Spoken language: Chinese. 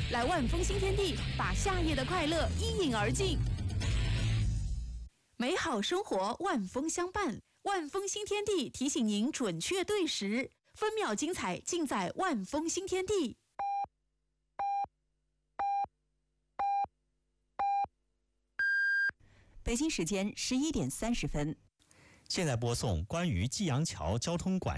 来万丰新天地，把夏夜的快乐一饮而尽。美好生活万丰相伴，万丰新天地提醒您准确对时，分秒精彩尽在万丰新天地。 北京时间11点30分。 现在播送关于济阳桥交通管